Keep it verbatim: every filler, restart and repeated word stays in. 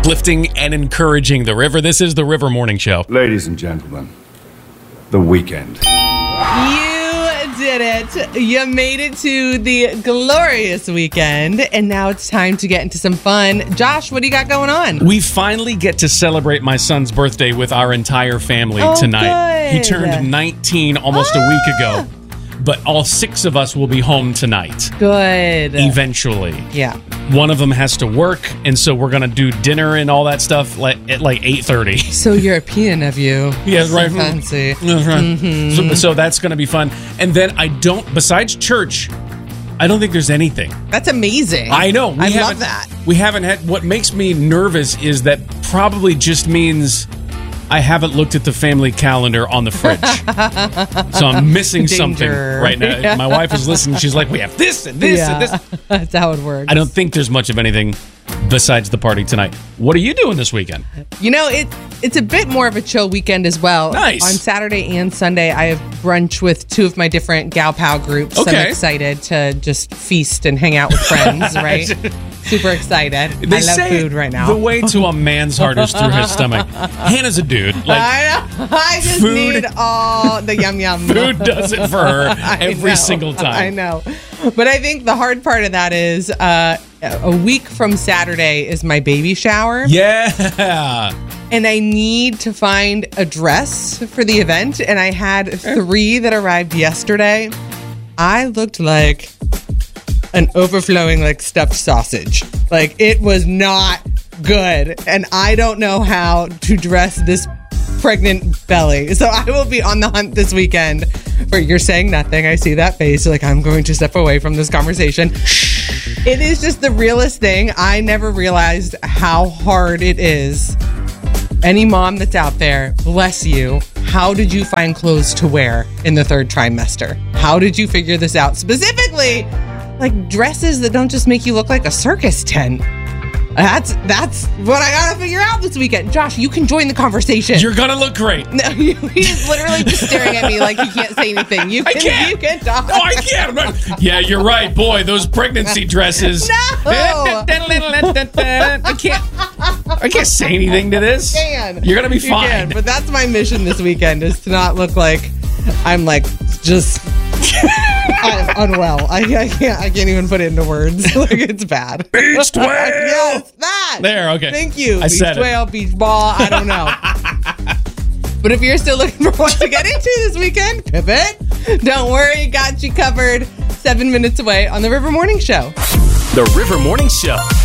uplifting and encouraging the river. This is the River Morning Show. Ladies and gentlemen, the weekend. You did it. You made it to the glorious weekend, and now it's time to get into some fun. Josh, what do you got going on? We finally get to celebrate my son's birthday with our entire family oh, tonight. Good. He turned nineteen almost ah! a week ago. But all six of us will be home tonight. Good. Eventually. Yeah. One of them has to work, and so we're going to do dinner and all that stuff like, at like eight thirty. So European of you. Yeah, so right. Fancy. That's right. Mm-hmm. So, so that's going to be fun. And then I don't, besides church, I don't think there's anything. That's amazing. I know. We I love that. We haven't had, what makes me nervous is that probably just means I haven't looked at the family calendar on the fridge. So I'm missing Danger. something right now. Yeah. My wife is listening. She's like, we have this and this yeah. and this. That's how it works. I don't think there's much of anything besides the party tonight. What are you doing this weekend? You know, it, it's a bit more of a chill weekend as well. Nice. On Saturday and Sunday, I have brunch with two of my different Gal Pal groups. Okay. I'm excited to just feast and hang out with friends, right? Super excited. They I love say food right now. The way to a man's heart is through his stomach. Hannah's a dude. Like, I know. I just food, need all the yum yum. Food does it for her every know, single time. I know. But I think the hard part of that is uh, a week from Saturday is my baby shower. Yeah. And I need to find a dress for the event. And I had three that arrived yesterday. I looked like an overflowing, like, stuffed sausage. Like, it was not good. And I don't know how to dress this pregnant belly. So I will be on the hunt this weekend for You're Saying Nothing. I see that face. Like, I'm going to step away from this conversation. It is just the realest thing. I never realized how hard it is. Any mom that's out there, bless you. How did you find clothes to wear in the third trimester? How did you figure this out? Specifically, like dresses that don't just make you look like a circus tent. That's that's what I gotta figure out this weekend. Josh, you can join the conversation. You're gonna look great. No, he's literally just staring at me like he can't say anything. You can, I can't. You can talk. No, I can't. I'm not- yeah, you're right. Boy, those pregnancy dresses. No. I can't. I can't say anything to this. You can. You're gonna be You fine. can, but that's my mission this weekend: is to not look like I'm like just. I'm unwell. I, I can't. I can't even put it into words. Like, it's bad. Beach whale. Yes, that. There. Okay. Thank you. I beach said it. whale, beach ball. I don't know. But if you're still looking for what to get into this weekend, pivot. Don't worry, got you covered. Seven minutes away on the River Morning Show. The River Morning Show.